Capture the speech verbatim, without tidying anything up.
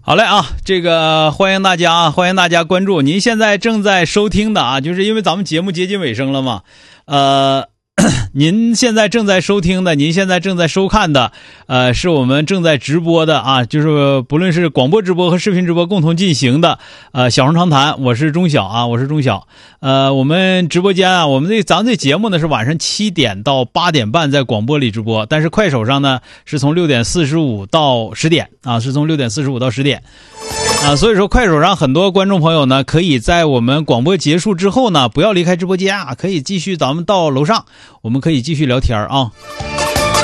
好嘞啊，这个欢迎大家啊，欢迎大家关注。您现在正在收听的啊，就是因为咱们节目接近尾声了嘛，呃，您现在正在收听的，您现在正在收看的，呃，是我们正在直播的啊，就是不论是广播直播和视频直播共同进行的，呃，小声长谈，我是钟晓啊，我是钟晓。呃，我们直播间啊，我们这咱们这节目呢是晚上七点到八点半在广播里直播，但是快手上呢是从六点四十五到十点啊，是从六点四十五到十点。啊，所以说快手上很多观众朋友呢，可以在我们广播结束之后呢，不要离开直播间啊，可以继续咱们到楼上，我们可以继续聊天啊。